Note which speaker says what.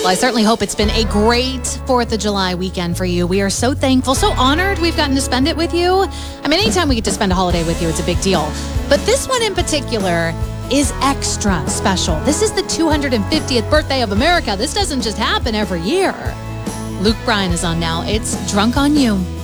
Speaker 1: Well, I certainly hope it's been a great 4th of July weekend for you. We are so thankful, so honored we've gotten to spend it with you. I mean, anytime we get to spend a holiday with you, it's a big deal. But this one in particular is extra special. This is the 250th birthday of America. This doesn't just happen every year. Luke Bryan is on now. It's Drunk on You.